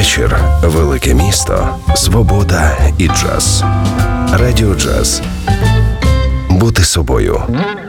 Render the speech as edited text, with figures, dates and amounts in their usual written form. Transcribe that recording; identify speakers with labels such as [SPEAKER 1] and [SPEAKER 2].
[SPEAKER 1] вечір, велике місто, свобода і джаз. Радіо Джаз. Бути собою.